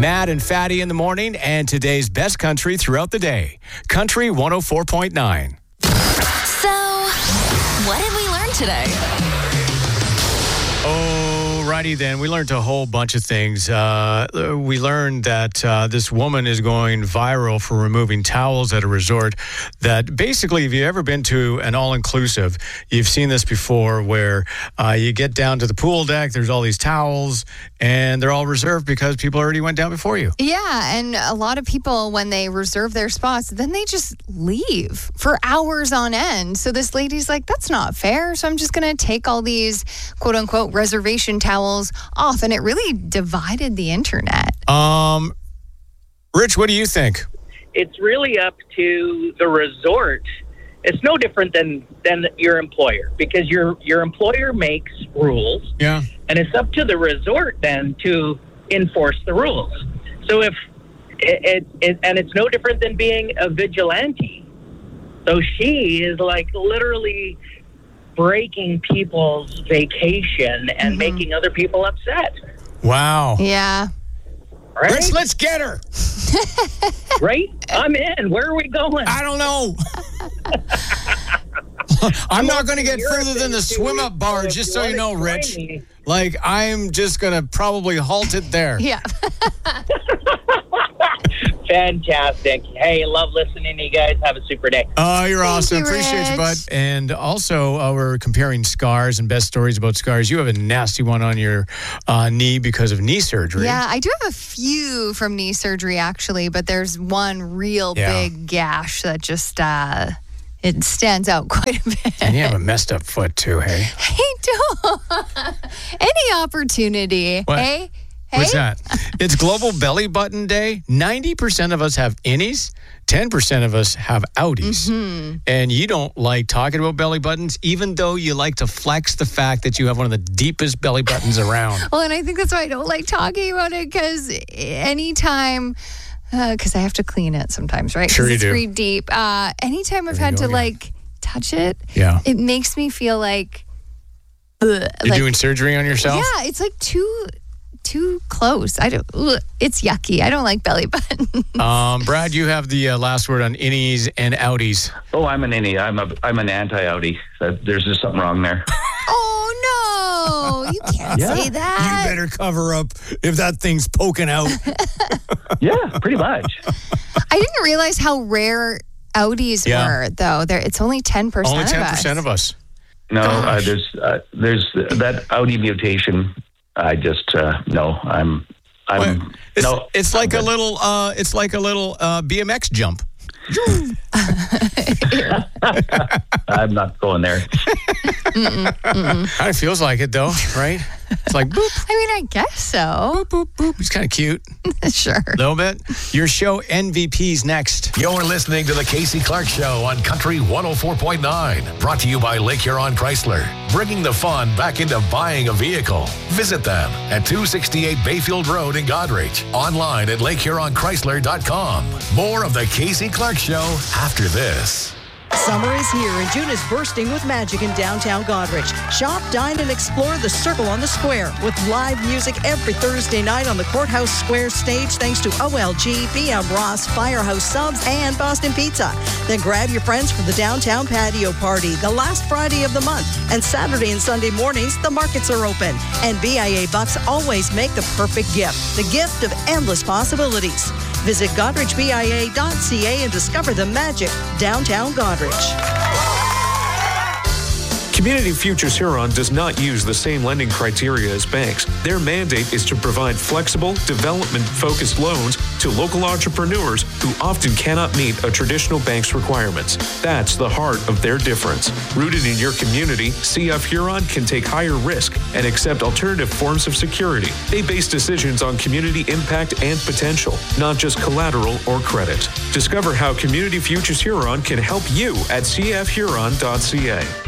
Matt and Fatty in the morning, and today's best country throughout the day. Country 104.9. So, what did we learn today? Alrighty then, we learned a whole bunch of things. We learned that this woman is going viral for removing towels at a resort. That basically, if you've ever been to an all-inclusive, you've seen this before where you get down to the pool deck, there's all these towels, and they're all reserved because people already went down before you. Yeah, and a lot of people, when they reserve their spots, then they just leave for hours on end. So this lady's like, that's not fair. So I'm just going to take all these quote-unquote reservation towels off. And it really divided the internet. Rich, what do you think? It's really up to the resort. It's no different than your employer, because your employer makes rules. Yeah. And it's up to the resort then to enforce the rules. So if it's no different than being a vigilante. So she is like literally breaking people's vacation and making other people upset. Wow. Yeah. Right? Rich, let's get her. Right? I'm in. Where are we going? I don't know. I'm not going to get further than the swim-up bar, just so you know, Rich. Like, I'm just going to probably halt it there. Yeah. Fantastic. Hey, love listening to you guys. Have a super day. Oh, you're Thank awesome. you, Appreciate you, bud. Rich. And also, we're comparing scars and best stories about scars. You have a nasty one on your knee because of knee surgery. Yeah, I do have a few from knee surgery, actually, but there's one real big gash that just, it stands out quite a bit. And you have a messed up foot, too, hey? I do. Any opportunity. What? Hey? What's that? It's Global Belly Button Day. 90% of us have innies. 10% of us have outies. Mm-hmm. And you don't like talking about belly buttons, even though you like to flex the fact that you have one of the deepest belly buttons around. Well, and I think that's why I don't like talking about it, because anytime... because I have to clean it sometimes, right? Sure you it's do. pretty deep. Anytime I've had to, like, touch it, it makes me feel like... You're doing surgery on yourself? Yeah, it's like too close. It's yucky. I don't like belly buttons. Brad, you have the last word on innies and outies. Oh, I'm an innie. I'm an anti-outie. There's just something wrong there. Oh, no. You can't say that. You better cover up if that thing's poking out. Yeah, pretty much. I didn't realize how rare outies were, though. It's only 10% Only of 10% of us. No, there's that outie mutation. I just no. It's like a little BMX jump. I'm not going there. Kind of feels like it, though, right? It's like boop. I mean, I guess so. Boop, boop, boop. It's kind of cute. Sure. A little bit. Your show MVP's next. You're listening to the Casey Clark Show on Country 104.9. Brought to you by Lake Huron Chrysler. Bringing the fun back into buying a vehicle. Visit them at 268 Bayfield Road in Goderich. Online at LakeHuronChrysler.com. More of the Casey Clark Show after this. Summer is here and June is bursting with magic in downtown Goderich. Shop, dine, and explore the Circle on the Square with live music every Thursday night on the Courthouse Square stage thanks to OLG, BM Ross, Firehouse Subs, and Boston Pizza. Then grab your friends for the downtown patio party the last Friday of the month. And Saturday and Sunday mornings, the markets are open. And BIA Bucks always make the perfect gift, the gift of endless possibilities. Visit GodericBIA.ca and discover the magic downtown Goderich. Community Futures Huron does not use the same lending criteria as banks. Their mandate is to provide flexible, development-focused loans to local entrepreneurs who often cannot meet a traditional bank's requirements. That's the heart of their difference. Rooted in your community, CF Huron can take higher risk and accept alternative forms of security. They base decisions on community impact and potential, not just collateral or credit. Discover how Community Futures Huron can help you at cfhuron.ca.